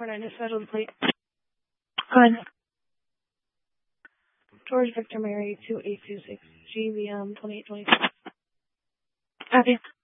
849 is scheduled plate on George Victor Mary 2826 GVM 2826. Copy.